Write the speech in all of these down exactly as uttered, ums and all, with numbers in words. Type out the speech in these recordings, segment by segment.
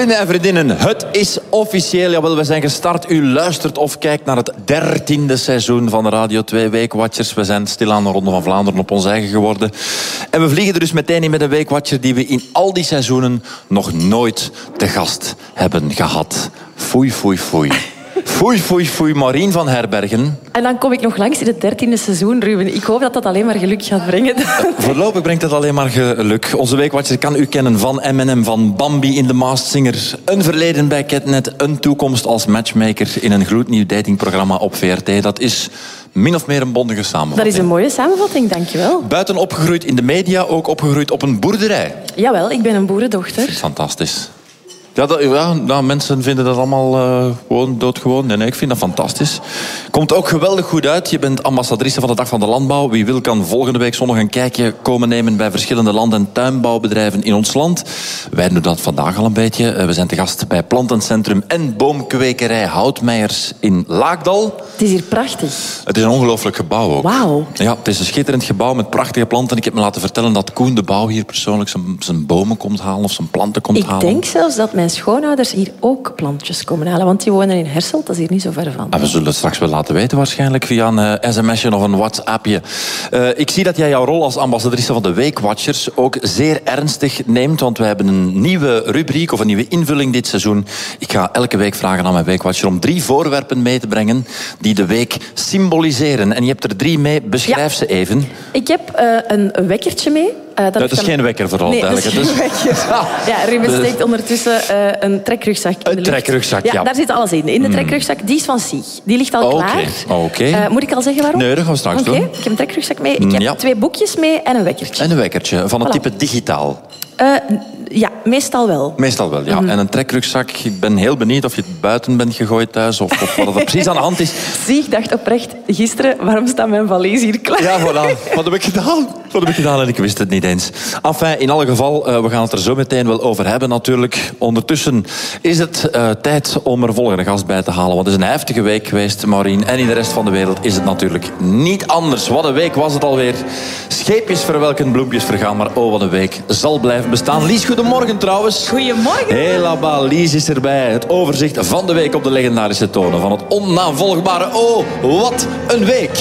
Vrienden en vriendinnen, het is officieel. Jawel, we zijn gestart. U luistert of kijkt naar het dertiende seizoen van de Radio twee Weekwatchers. We zijn stilaan de Ronde van Vlaanderen op ons eigen geworden. En we vliegen er dus meteen in met een Weekwatcher die we in al die seizoenen nog nooit te gast hebben gehad. Foei, foei, foei. Foei, foei, foei, Maureen van Herbergen. En dan kom ik nog langs in het dertiende seizoen, Ruben. Ik hoop dat dat alleen maar geluk gaat brengen. Voorlopig brengt het alleen maar geluk. Onze Weekwatcher kan u kennen van M en M, van Bambi in The Masked Singer. Een verleden bij Ketnet, een toekomst als matchmaker in een gloednieuw datingprogramma op V R T. Dat is min of meer een bondige samenvatting. Dat is een mooie samenvatting, dankjewel. Buiten opgegroeid in de media, ook opgegroeid op een boerderij. Jawel, ik ben een boerendochter. Fantastisch. Ja, dat, ja nou, mensen vinden dat allemaal uh, gewoon doodgewoon. Nee, nee, ik vind dat fantastisch. Komt ook geweldig goed uit. Je bent ambassadrice van de Dag van de Landbouw. Wie wil kan volgende week zondag een kijkje komen nemen bij verschillende land- en tuinbouwbedrijven in ons land. Wij doen dat vandaag al een beetje. Uh, we zijn te gast bij Plantencentrum en Boomkwekerij Houtmeijers in Laakdal. Het is hier prachtig. Het is een ongelooflijk gebouw ook. Wauw. Ja, het is een schitterend gebouw met prachtige planten. Ik heb me laten vertellen dat Koen de Bouw hier persoonlijk zijn, zijn bomen komt halen of zijn planten komt ik halen. Ik denk zelfs dat mijn schoonouders hier ook plantjes komen halen, want die wonen in Herselt, dat is hier niet zo ver van. En we zullen het straks wel laten weten waarschijnlijk via een uh, sms'je of een WhatsAppje. Uh, ik zie dat jij jouw rol als ambassadrice van de Weekwatchers ook zeer ernstig neemt, want we hebben een nieuwe rubriek of een nieuwe invulling dit seizoen. Ik ga elke week vragen aan mijn Weekwatcher om drie voorwerpen mee te brengen die de week symboliseren. En je hebt er drie mee. Beschrijf ja. ze even. Ik heb uh, een wekkertje mee. Uh, dat, dat is kan... geen wekker vooral. Nee, dat is geen dus... wekker. Ja, Ruben dus... steekt ondertussen uh, een trekrugzak in de Een lucht. trekrugzak, ja. ja. Daar zit alles in. In de trekrugzak, die is van Sieg. Die ligt al okay. klaar. Oké. Uh, moet ik al zeggen waarom? Nee, dat gaan we straks okay. doen. Ik heb een trekrugzak mee. Ik heb ja. twee boekjes mee en een wekkertje. En een wekkertje. Van het voilà. type digitaal. Uh, ja, meestal wel. Meestal wel, ja. Mm-hmm. En een trekrugzak, ik ben heel benieuwd of je het buiten bent gegooid thuis of, of wat er precies aan de hand is. Zie, ik dacht oprecht gisteren, waarom staat mijn valies hier klaar? Ja, voilà. Wat heb ik gedaan? Wat heb ik gedaan? En ik wist het niet eens. Enfin, in alle geval, uh, we gaan het er zo meteen wel over hebben natuurlijk. Ondertussen is het uh, tijd om er volgende gast bij te halen. Want het is een heftige week geweest, Maureen. En in de rest van de wereld is het natuurlijk niet anders. Wat een week was het alweer. Scheepjes verwelken, bloempjes vergaan. Maar oh, wat een week zal blijven bestaan. Lies, goedemorgen trouwens. Goedemorgen. Helemaal, Lies is erbij. Het overzicht van de week op de legendarische tonen. Van het onnavolgbare. Oh, wat een week.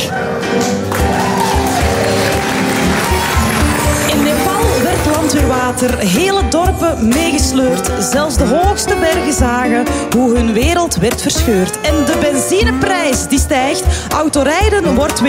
In Nepal werd landweerwater hele dorpen meegesleurd. Zelfs de hoogste bergen zagen hoe hun wereld werd verscheurd. En de benzineprijs die stijgt. Autorijden wordt weer